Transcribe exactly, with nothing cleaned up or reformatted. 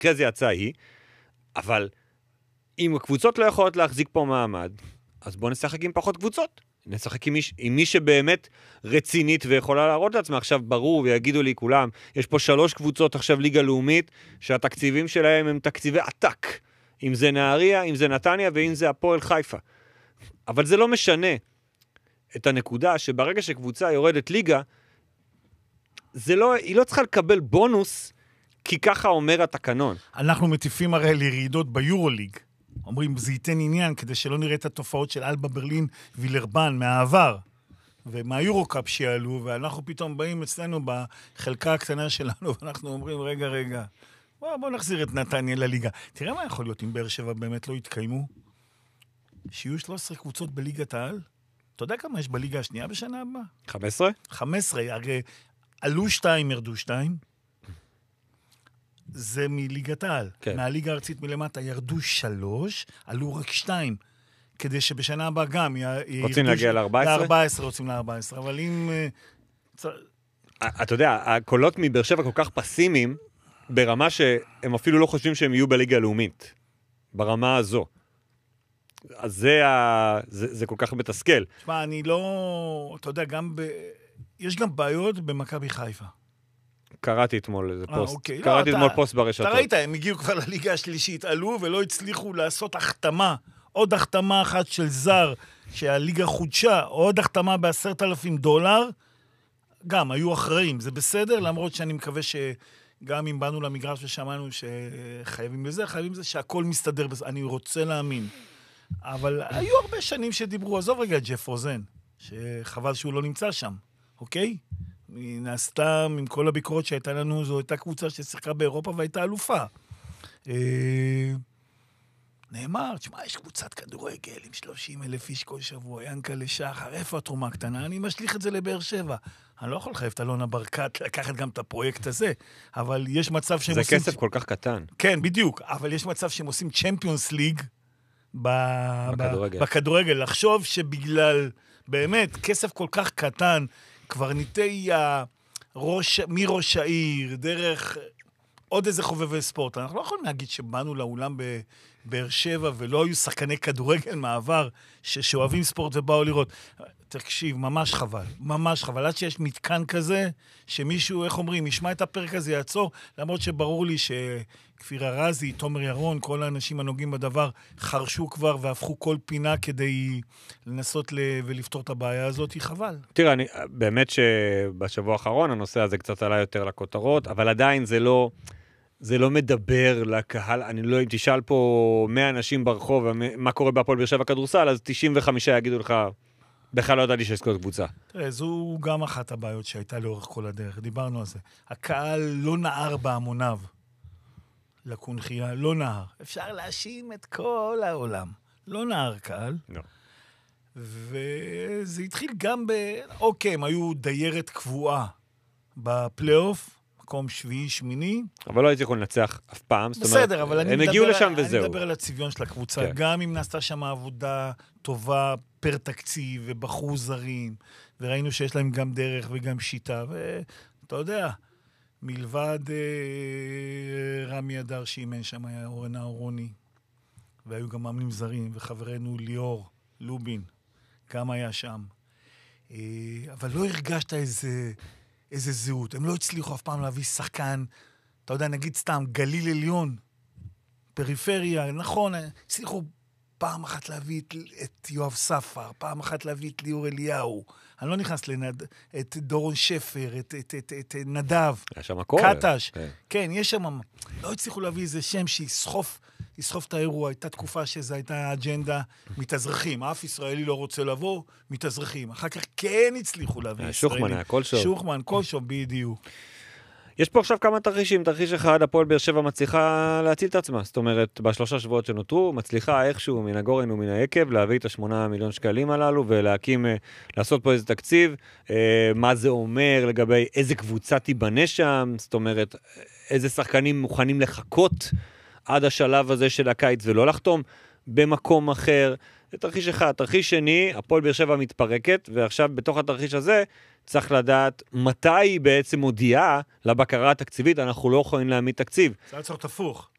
במקרה זה יצא היא, אבל אם הקבוצות לא יכולות להחזיק פה מעמד, אז בואו נשחק עם פחות קבוצות. נשחק עם מי, עם מי שבאמת רצינית ויכולה להראות לעצמה. עכשיו ברור ויגידו לי כולם, יש פה שלוש קבוצות עכשיו ליגה לאומית, שהתקציבים שלהם הם תקציבי עתק. אם זה נהריה, אם זה נתניה ואם זה הפועל חיפה. אבל זה לא משנה את הנקודה שברגע שקבוצה יורדת ליגה, זה לא, היא לא צריכה לקבל בונוס, כי ככה אומר התקנון. אנחנו מטיפים הרי לירידות ביורוליג. אומרים, זה ייתן עניין כדי שלא נראה את התופעות של אלבה ברלין וילרבן מהעבר, ומהיורוקאפ שיעלו, ואנחנו פתאום באים אצלנו בחלקה הקטנה שלנו, ואנחנו אומרים, רגע, רגע, בוא, בוא נחזיר את נתניה לליגה. תראה מה יכול להיות אם באר שבע באמת לא יתקיימו? שיהיו שלוש עשרה קבוצות בליגת העל? אתה יודע כמה יש בליגה השנייה בשנה הבאה? חמש עשרה? חמש עשרה, הרי עלו שתיים, ירדו שתיים. זה מליגת העל. כן. מהליגה הארצית מלמטה ירדו שלוש, עלו רק שתיים. כדי שבשנה הבאה גם רוצים להגיע ל-ארבע עשרה? ל-ארבע עשרה רוצים ל-ארבע עשרה, אבל אם... אתה יודע, הקולות מבאר שבע כל כך פסימיים, ברמה שהם אפילו לא חושבים שהם יהיו בליגה הלאומית. ברמה הזו. אז זה, ה... זה, זה כל כך מתסכל. תשמע, אני לא... אתה יודע, גם ב... יש גם בעיות במכבי חיפה. קראתי אתמול איזה פוסט. אוקיי. קראתי לא, אתמול אתה, פוסט ברשתות. אתה ראית, הם הגיעו כבר לליגה השלישית, עלו ולא הצליחו לעשות החתמה. עוד החתמה אחת של זר, שהליגה חודשה, עוד החתמה בעשרת אלפים דולר. גם, היו אחראים. זה בסדר, למרות שאני מקווה שגם אם באנו למגרש ושמענו שחייבים בזה, חייבים בזה שהכל מסתדר בזה. אני רוצה להאמין. אבל היו הרבה שנים שדיברו, עזוב רגע את ג'ף רוזן, שחבל שהוא לא נמצא שם, אוקיי? נעשתה, עם כל הביקורת שהייתה לנו, זו הייתה קבוצה ששיחקה באירופה והייתה אלופה. נאמר, תשמע, יש קבוצת כדורגל עם שלושים אלף איש כל שבוע, ינקה לשחר, איפה התרומה הקטנה? אני משליך את זה לבאר שבע. אני לא יכול לחייב את אלונה ברקת לקחת גם את הפרויקט הזה, אבל יש מצב שהם זה עושים... כסף כל כך קטן. כן, בדיוק, אבל יש מצב שהם עושים צ'מפיונס ליג בכדורגל. בכדורגל. לחשוב שבגלל, באמת, כסף כל כך קטן, קברניטי הראש, מראש העיר, דרך עוד איזה חובבי ספורט. אנחנו לא יכולים להגיד שבאנו לאולם בבאר שבע ולא היו שחקני כדורגל מעבר שאוהבים ספורט ובאו לראות. תקשיב, ממש חבל, ממש חבל. עד שיש מתקן כזה, שמישהו, איך אומרים, ישמע את הפרק הזה, יעצור, למרות שברור לי שכפיר הרזי, תומר ירון, כל האנשים הנוגעים בדבר, חרשו כבר והפכו כל פינה כדי לנסות ל... ולפתור את הבעיה הזאת, היא חבל. תראה, אני, באמת שבשבוע האחרון הנושא הזה קצת עלה יותר לכותרות, אבל עדיין זה לא... זה לא מדבר לקהל, אני לא, אם תשאל פה מאה אנשים ברחוב, מה קורה בהפועל באר שבע כדורסל, אז תשעים וחמישה יגידו לך, בכלל לא ידעתי שיש כזאת קבוצה. תראה, זו גם אחת הבעיות שהייתה לאורך כל הדרך, דיברנו על זה. הקהל לא נער בהמוניו לקונחייה, לא נער. אפשר להאשים את כל העולם. לא נער קהל. לא. וזה התחיל גם ב... אוקיי, הם היו דיירת קבועה בפלייאוף, מקום שביעי, שמיני. אבל לא הצליחו לנצח אף פעם. בסדר, אבל אני מדבר, לשם אני וזהו. מדבר על הצביון של הקבוצה. כן. גם אם נעשתה שם עבודה טובה פר תקציב ובחרו זרים, וראינו שיש להם גם דרך וגם שיטה, ואתה יודע, מלבד אה, רמי אדר שאימן שם, היה אורן אהרוני, והיו גם מאמנים זרים, וחברנו ליאור לובין, גם היה שם. אה, אבל לא הרגשת איזה... איזה זהות. הם לא הצליחו אף פעם להביא שחקן, אתה יודע, נגיד סתם, גליל עליון, פריפריה, נכון, הצליחו פעם אחת להביא את, את יואב ספר, פעם אחת להביא את ליאור אליהו, אני לא נכנס לנד... את דורון שפר, את, את, את, את, את נדב, יש שם הכל. קטש, כן. כן, יש שם, לא הצליחו להביא איזה שם שיסחוף, יסחוף את האירוע, הייתה תקופה שזו הייתה אג'נדה מתאזרחים, אף ישראלי לא רוצה לבוא, מתאזרחים. אחר כך כן הצליחו להביא ישראלים. שוחמן היה כל שוב. שוחמן, כל שוב, בדיוק. יש פה עכשיו כמה תרחישים, תרחיש אחד, הפועל באר שבע מצליחה להציל את עצמה, זאת אומרת, בשלושה שבועות שנותרו, מצליחה איכשהו מן הגורן ומן היקב, להביא את השמונה מיליון שקלים הללו, ולהקים, לעשות פה איזה תקציב, מה זה אומר לגבי איזה קבוצה תיבנה שם, זאת אומרת, איזה שחקנים מוכנים לחכות עד השלב הזה של הקיץ ולא לחתום במקום אחר. זה תרחיש אחד. תרחיש שני, הפועל באר שבע מתפרקת, ועכשיו בתוך התרחיש הזה צריך לדעת מתי היא בעצם מודיעה לבקרה התקציבית, אנחנו לא יכולים להעמיד תקציב. זה היה צריך תפוך.